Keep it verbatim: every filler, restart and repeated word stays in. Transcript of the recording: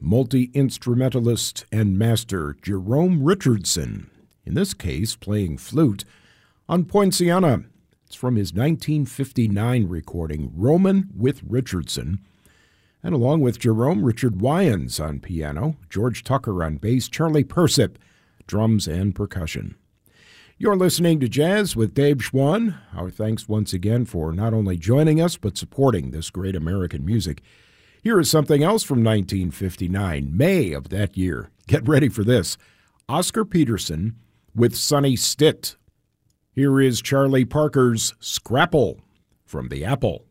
multi-instrumentalist and master Jerome Richardson, in this case playing flute on Poinciana. It's from his nineteen fifty-nine recording, Roman with Richardson. And along with Jerome, Richard Wyans on piano, George Tucker on bass, Charlie Persip, drums and percussion. You're listening to Jazz with Dave Schwann. Our thanks once again for not only joining us, but supporting this great American music. Here is something else from nineteen fifty-nine, May of that year. Get ready for this. Oscar Peterson with Sonny Stitt. Here is Charlie Parker's Scrapple from the Apple.